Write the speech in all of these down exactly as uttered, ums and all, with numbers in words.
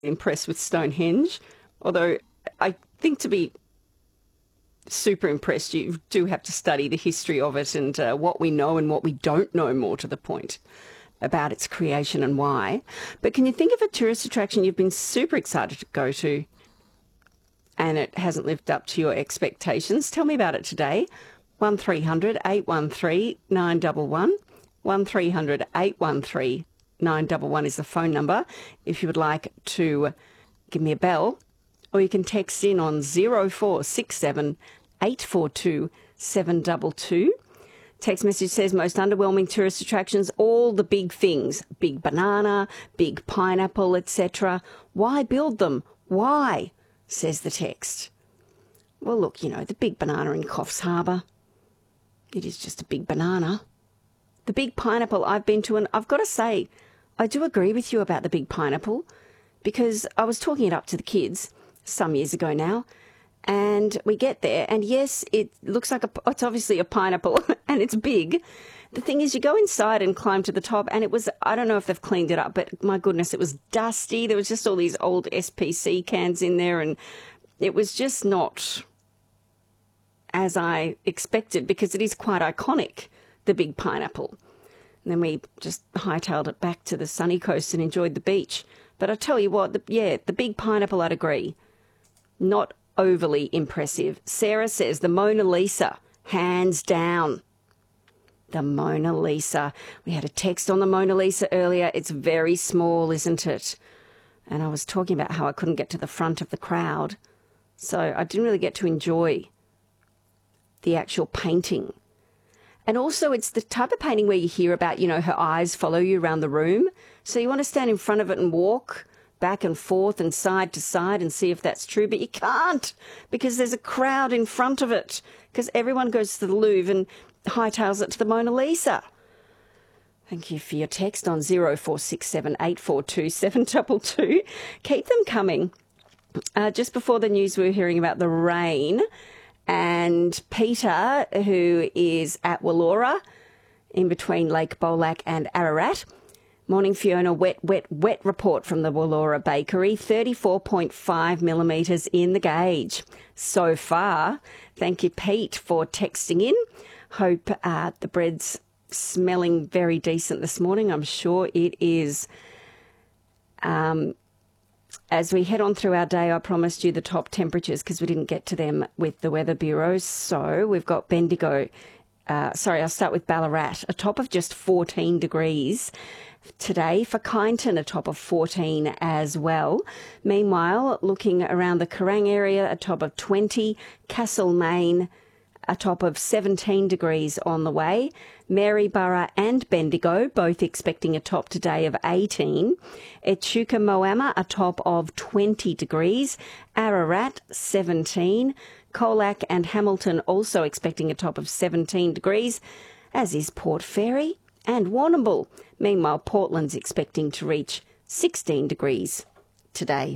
impressed with Stonehenge, although I think to be super impressed, you do have to study the history of it and uh, what we know and what we don't know, more to the point, about its creation and why. But can you think of a tourist attraction you've been super excited to go to and it hasn't lived up to your expectations? Tell me about it today. one three hundred eight one three nine one one. one three hundred eight one three nine one one is the phone number if you would like to give me a bell. Or you can text in on zero four six seven eight four two seven two two. Text message says most underwhelming tourist attractions, all the big things, big banana, big pineapple, et cetera. Why build them? Why? Says the text. Well, look, you know, the big banana in Coffs Harbour. It is just a big banana. The big pineapple I've been to, and I've got to say, I do agree with you about the big pineapple, because I was talking it up to the kids some years ago now, and we get there, and yes, it looks like a, it's obviously a pineapple, and it's big. The thing is, you go inside and climb to the top, and it was, I don't know if they've cleaned it up, but my goodness, it was dusty. There was just all these old S P C cans in there, and it was just not as I expected, because it is quite iconic, the big pineapple. And then we just hightailed it back to the sunny coast and enjoyed the beach. But I tell you what, the, yeah, the big pineapple, I'd agree. Not overly impressive. Sarah says the Mona Lisa, hands down. The Mona Lisa. We had a text on the Mona Lisa earlier. It's very small, isn't it? And I was talking about how I couldn't get to the front of the crowd. So I didn't really get to enjoy the actual painting. And also it's the type of painting where you hear about, you know, her eyes follow you around the room. So you want to stand in front of it and walk back and forth and side to side and see if that's true, but you can't, because there's a crowd in front of it, because everyone goes to the Louvre and hightails it to the Mona Lisa. Thank you for your text on zero four six seven eight four two seven two two. Keep them coming. Uh, just before the news, we were hearing about the rain, and Peter, who is at Wallora, in between Lake Bolac and Ararat. Morning, Fiona. Wet, wet, wet report from the Wallora Bakery. thirty-four point five millimetres in the gauge so far. Thank you, Pete, for texting in. Hope uh, the bread's smelling very decent this morning. I'm sure it is. Um, as we head on through our day, I promised you the top temperatures because we didn't get to them with the Weather Bureau. So we've got Bendigo. Uh, sorry, I'll start with Ballarat. A top of just fourteen degrees. Today for Kyneton, a top of fourteen as well. Meanwhile, looking around the Kerrang area, a top of twenty. Castlemaine, a top of seventeen degrees on the way. Maryborough and Bendigo, both expecting a top today of eighteen. Echuca Moama, a top of twenty degrees. Ararat, seventeen. Colac and Hamilton also expecting a top of seventeen degrees, as is Port Fairy and Warrnambool. Meanwhile, Portland's expecting to reach sixteen degrees today.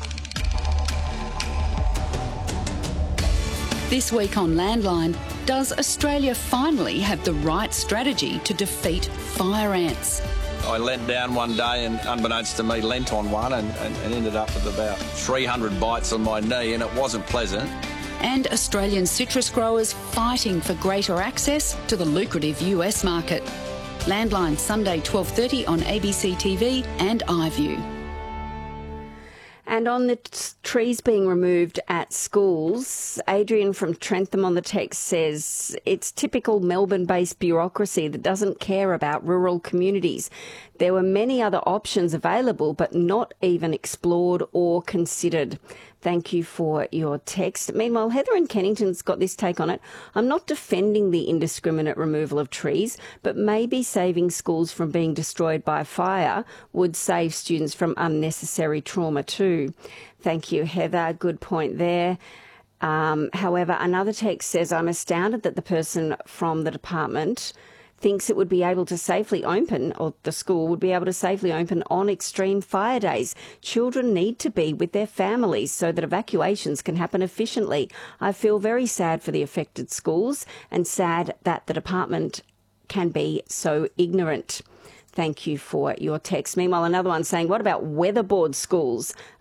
This week on Landline, does Australia finally have the right strategy to defeat fire ants? I leant down one day and, unbeknownst to me, leant on one and, and, and ended up with about three hundred bites on my knee, and it wasn't pleasant. And Australian citrus growers fighting for greater access to the lucrative U S market. Landline, Sunday twelve thirty on A B C T V and iView. And on the t- trees being removed at schools, Adrian from Trentham on the text says it's typical Melbourne-based bureaucracy that doesn't care about rural communities. There were many other options available, but not even explored or considered. Thank you for your text. Meanwhile, Heather in Kennington's got this take on it. I'm not defending the indiscriminate removal of trees, but maybe saving schools from being destroyed by fire would save students from unnecessary trauma too. Thank you, Heather. Good point there. Um, however, another text says, I'm astounded that the person from the department thinks it would be able to safely open, or the school would be able to safely open on extreme fire days. Children need to be with their families so that evacuations can happen efficiently. I feel very sad for the affected schools and sad that the department can be so ignorant. Thank you for your text. Meanwhile, another one saying, what about weatherboard schools?